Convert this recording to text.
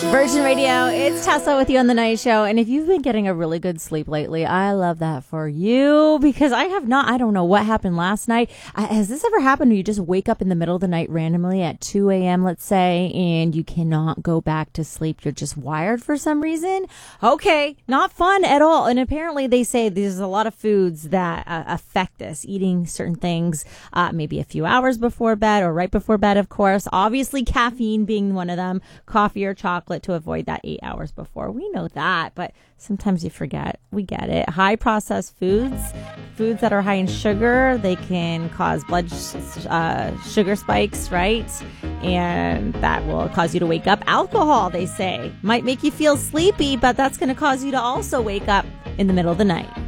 Virgin Radio, it's Tessa with you on the night show. And if you've been getting a really good sleep lately, I love that for you because I have not. I don't know what happened last night. Has this ever happened where you just wake up in the middle of the night randomly at 2 a.m., let's say, and you cannot go back to sleep? You're just wired for some reason? Okay, not fun at all. And apparently they say there's a lot of foods that affect this. Eating certain things maybe a few hours before bed or right before bed, of course. Obviously, caffeine being one of them, coffee or chocolate to avoid that 8 hours before. We know that, but sometimes you forget. We get it. High processed foods that are high in sugar, they can cause blood sugar spikes, right? And that will cause you to wake up. Alcohol, they say, might make you feel sleepy, but that's going to cause you to also wake up in the middle of the night.